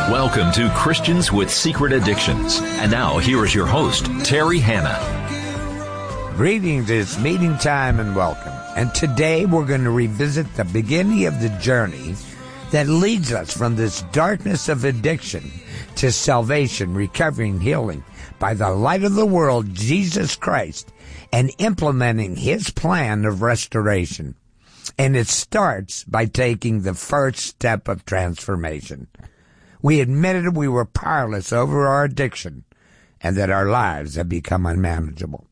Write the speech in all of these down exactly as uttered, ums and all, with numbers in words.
Welcome to Christians with Secret Addictions. And now, here is your host, Terry Hanna. Greetings, it's meeting time and welcome. And today we're going to revisit the beginning of the journey that leads us from this darkness of addiction to salvation, recovery, and healing by the light of the world, Jesus Christ, and implementing his plan of restoration. And it starts by taking the first step of transformation. We admitted we were powerless over our addiction and that our lives had become unmanageable.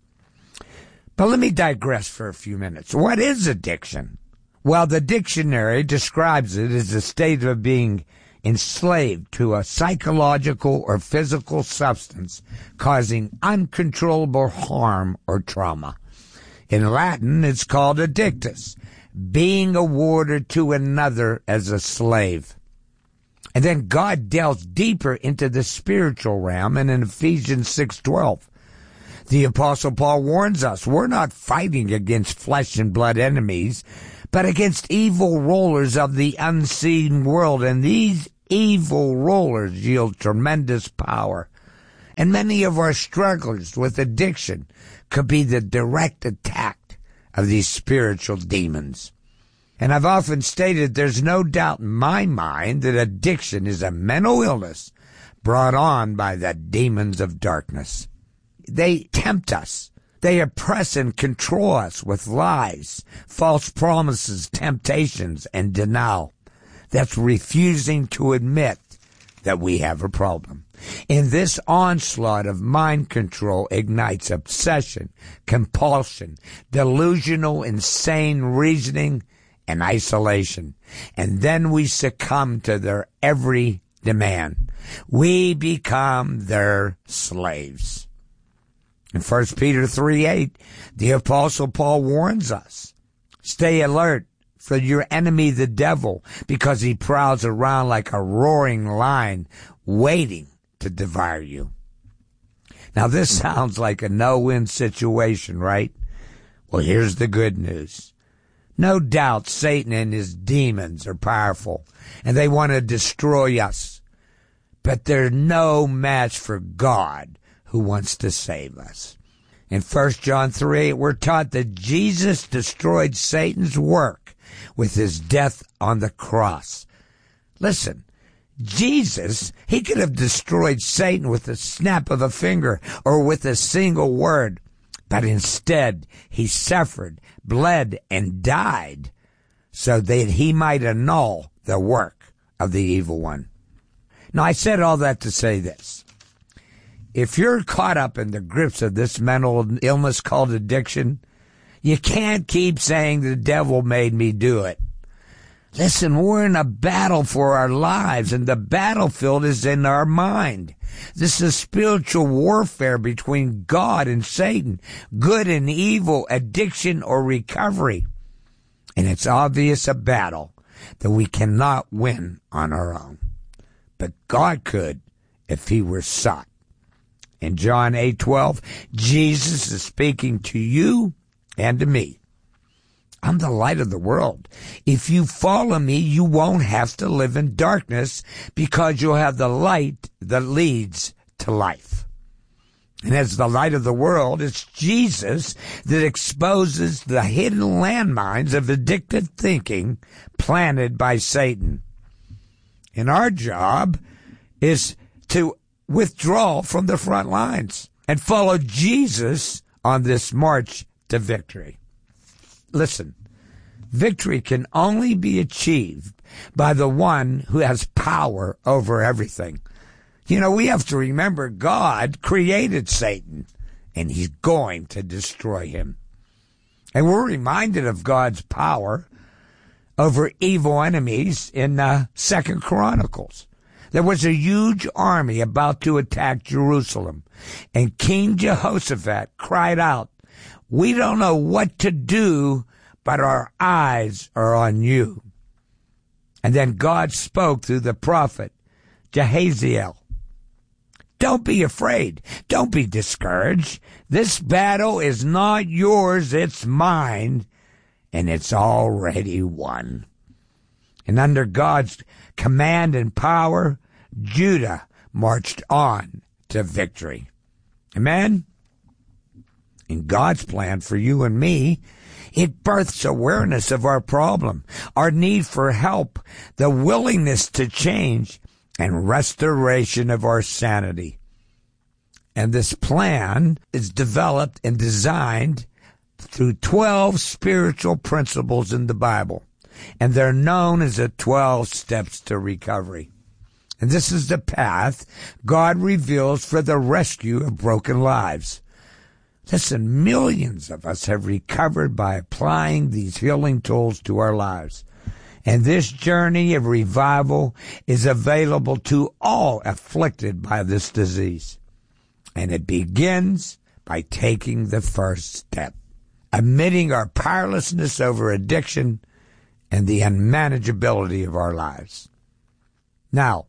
But let me digress for a few minutes. What is addiction? Well, the dictionary describes it as a state of being enslaved to a psychological or physical substance causing uncontrollable harm or trauma. In Latin, it's called addictus, being awarded to another as a slave. And then God delves deeper into the spiritual realm, and in Ephesians six twelve, the Apostle Paul warns us, we're not fighting against flesh and blood enemies, but against evil rulers of the unseen world, and these evil rulers yield tremendous power. And many of our struggles with addiction could be the direct attack of these spiritual demons. And I've often stated there's no doubt in my mind that addiction is a mental illness brought on by the demons of darkness. They tempt us. They oppress and control us with lies, false promises, temptations, and denial. That's refusing to admit that we have a problem. And this onslaught of mind control ignites obsession, compulsion, delusional, insane reasoning, and isolation. And then we succumb to their every demand. We become their slaves. In First Peter three eight, the Apostle Paul warns us, stay alert for your enemy the devil, because he prowls around like a roaring lion waiting to devour you. Now this sounds like a no-win situation, right? Well, here's the good news. No doubt Satan and his demons are powerful, and they want to destroy us. But they're no match for God, who wants to save us. In First John three eight, we're taught that Jesus destroyed Satan's work with his death on the cross. Listen, Jesus, he could have destroyed Satan with a snap of a finger or with a single word. But instead, he suffered, bled, and died so that he might annul the work of the evil one. Now, I said all that to say this. If you're caught up in the grips of this mental illness called addiction, you can't keep saying the devil made me do it. Listen, we're in a battle for our lives, and the battlefield is in our mind. This is spiritual warfare between God and Satan, good and evil, addiction or recovery. And it's obvious a battle that we cannot win on our own. But God could if he were sought. In John eight twelve, Jesus is speaking to you and to me. I'm the light of the world. If you follow me, you won't have to live in darkness because you'll have the light that leads to life. And as the light of the world, it's Jesus that exposes the hidden landmines of addictive thinking planted by Satan. And our job is to withdraw from the front lines and follow Jesus on this march to victory. Listen, victory can only be achieved by the one who has power over everything. You know, we have to remember God created Satan, and he's going to destroy him. And we're reminded of God's power over evil enemies in uh, Second Chronicles. There was a huge army about to attack Jerusalem, and King Jehoshaphat cried out, "We don't know what to do, but our eyes are on you." And then God spoke through the prophet Jahaziel. Don't be afraid. Don't be discouraged. This battle is not yours, it's mine, and it's already won. And under God's command and power, Judah marched on to victory. Amen? In God's plan for you and me, it births awareness of our problem, our need for help, the willingness to change, and restoration of our sanity. And this plan is developed and designed through twelve spiritual principles in the Bible. And they're known as the twelve steps to recovery. And this is the path God reveals for the rescue of broken lives. Listen, millions of us have recovered by applying these healing tools to our lives. And this journey of revival is available to all afflicted by this disease. And it begins by taking the first step, admitting our powerlessness over addiction and the unmanageability of our lives. Now,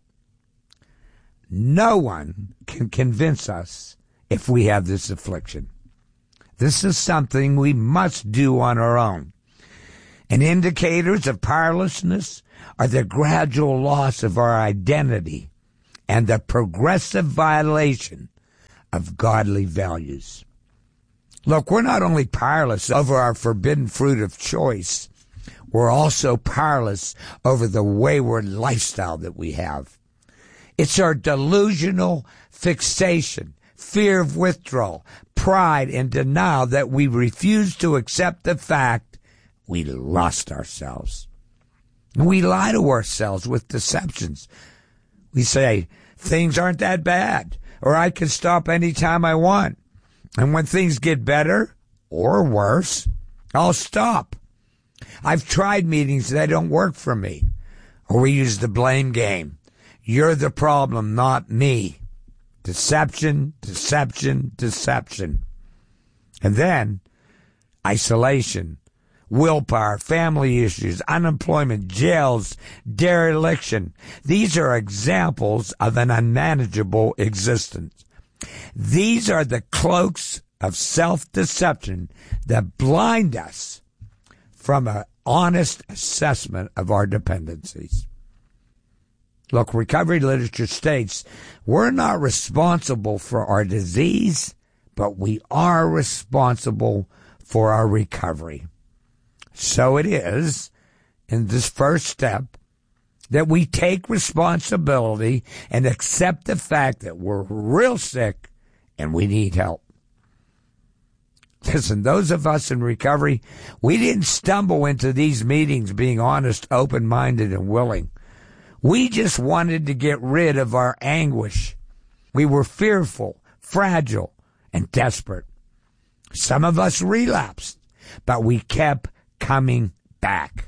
no one can convince us if we have this affliction. This is something we must do on our own. And indicators of powerlessness are the gradual loss of our identity and the progressive violation of godly values. Look, we're not only powerless over our forbidden fruit of choice, we're also powerless over the wayward lifestyle that we have. It's our delusional fixation, fear of withdrawal, pride, and denial that we refuse to accept the fact we lost ourselves. We lie to ourselves with deceptions. We say, things aren't that bad, or I can stop anytime I want. And when things get better, or worse, I'll stop. I've tried meetings that don't work for me. Or we use the blame game. You're the problem, not me. Deception, deception, deception. And then, isolation, willpower, family issues, unemployment, jails, dereliction. These are examples of an unmanageable existence. These are the cloaks of self-deception that blind us from an honest assessment of our dependencies. Look, recovery literature states we're not responsible for our disease, but we are responsible for our recovery. So it is, in this first step, that we take responsibility and accept the fact that we're real sick and we need help. Listen, those of us in recovery, we didn't stumble into these meetings being honest, open-minded, and willing. We just wanted to get rid of our anguish. We were fearful, fragile, and desperate. Some of us relapsed, but we kept coming back.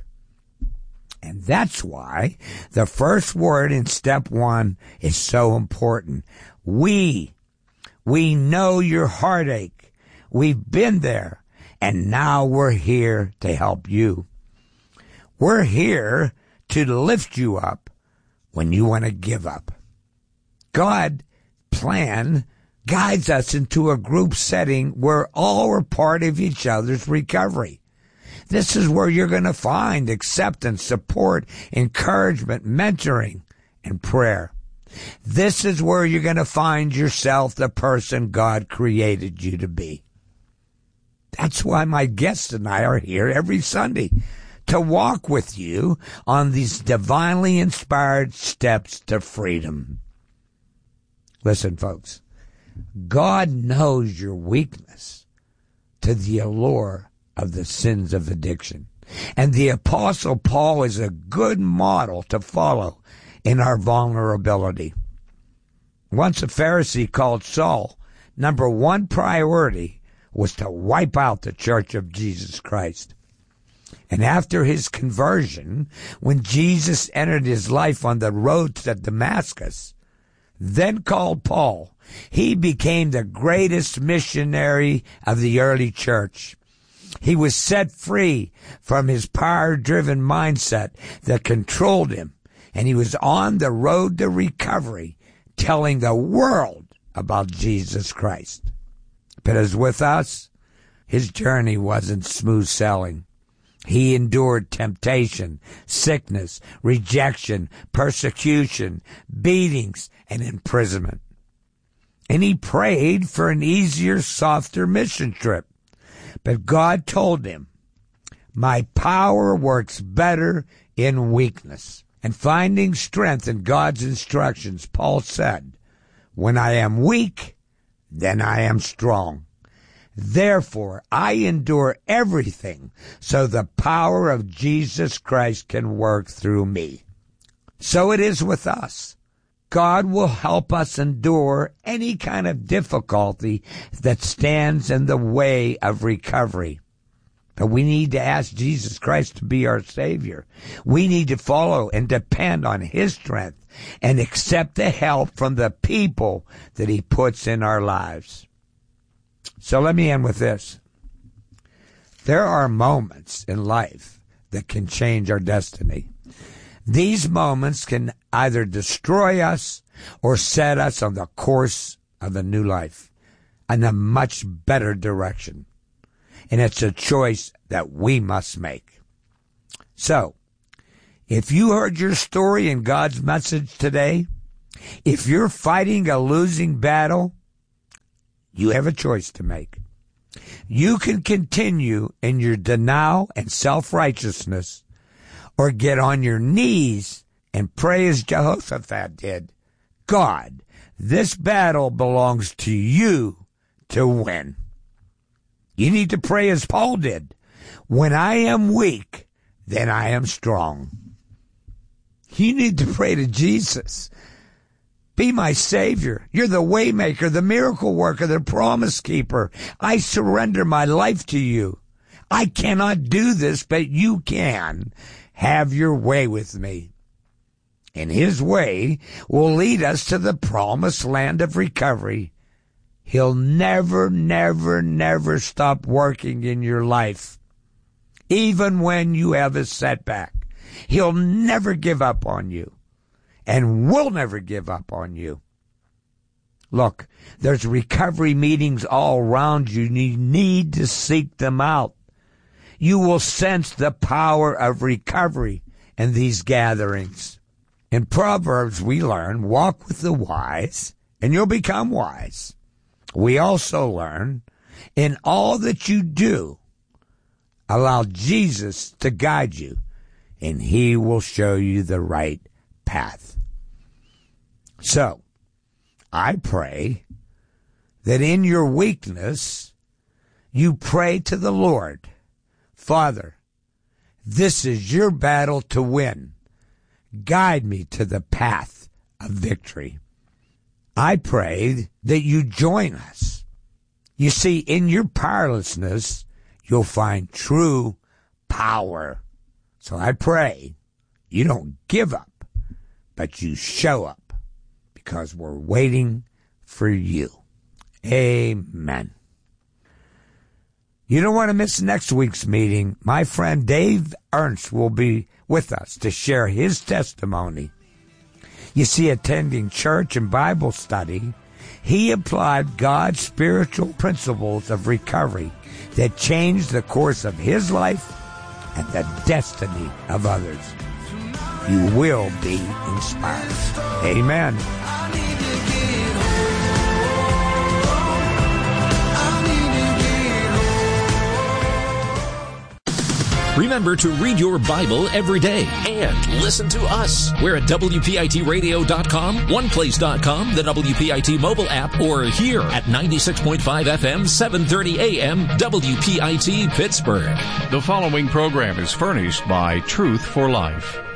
And that's why the first word in step one is so important. We. We know your heartache. We've been there, and now we're here to help you. We're here to lift you up when you want to give up. God's plan guides us into a group setting where all are part of each other's recovery. This is where you're going to find acceptance, support, encouragement, mentoring, and prayer. This is where you're going to find yourself the person God created you to be. That's why my guests and I are here every Sunday, to walk with you on these divinely inspired steps to freedom. Listen, folks, God knows your weakness to the allure of the sins of addiction. And the Apostle Paul is a good model to follow in our vulnerability. Once a Pharisee called Saul, number one priority was to wipe out the Church of Jesus Christ. And after his conversion, when Jesus entered his life on the road to Damascus, then called Paul, he became the greatest missionary of the early church. He was set free from his power-driven mindset that controlled him, and he was on the road to recovery, telling the world about Jesus Christ. But as with us, his journey wasn't smooth sailing. He endured temptation, sickness, rejection, persecution, beatings, and imprisonment. And he prayed for an easier, softer mission trip. But God told him, my power works better in weakness. And finding strength in God's instructions, Paul said, when I am weak, then I am strong. Therefore, I endure everything so the power of Jesus Christ can work through me. So it is with us. God will help us endure any kind of difficulty that stands in the way of recovery. But we need to ask Jesus Christ to be our Savior. We need to follow and depend on His strength and accept the help from the people that He puts in our lives. So let me end with this. There are moments in life that can change our destiny. These moments can either destroy us or set us on the course of a new life in a much better direction. And it's a choice that we must make. So, if you heard your story in God's message today, if you're fighting a losing battle, you have a choice to make. You can continue in your denial and self-righteousness, or get on your knees and pray as Jehoshaphat did. God, this battle belongs to you to win. You need to pray as Paul did. When I am weak, then I am strong. You need to pray to Jesus. Be my Savior. You're the way maker, the miracle worker, the promise keeper. I surrender my life to you. I cannot do this, but you can. Have your way with me. And His way will lead us to the promised land of recovery. He'll never, never, never stop working in your life. Even when you have a setback. He'll never give up on you. And will never give up on you. Look, there's recovery meetings all around you. You need to seek them out. You will sense the power of recovery in these gatherings. In Proverbs, we learn, walk with the wise, and you'll become wise. We also learn, in all that you do, allow Jesus to guide you, and He will show you the right path. So, I pray that in your weakness, you pray to the Lord, Father, this is your battle to win. Guide me to the path of victory. I pray that you join us. You see, in your powerlessness, you'll find true power. So I pray you don't give up, but you show up, because we're waiting for you. Amen. You don't want to miss next week's meeting. My friend Dave Ernst will be with us to share his testimony. You see, attending church and Bible study, he applied God's spiritual principles of recovery that changed the course of his life and the destiny of others. You will be inspired. Amen. Remember to read your Bible every day and listen to us. We're at W P I T radio dot com, one place dot com, the W P I T mobile app, or here at ninety-six point five F M, seven thirty A M, W P I T Pittsburgh. The following program is furnished by Truth for Life.